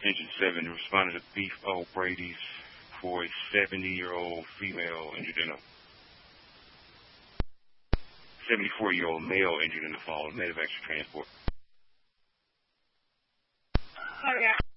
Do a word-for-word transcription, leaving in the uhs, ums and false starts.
Engine seven responded to Beef O'Brady's for a seventy-year-old female injured in a seventy-four-year-old male injured in the fall of medevac transport. Oh, yeah.